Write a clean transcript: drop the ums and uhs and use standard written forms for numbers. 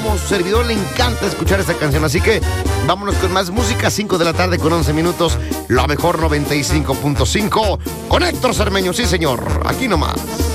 como su servidor le encanta escuchar esta canción. Así que vámonos con más música. 5 de la tarde con 11 minutos. La mejor 95.5 con Héctor Cermeño. Sí, señor. Aquí nomás.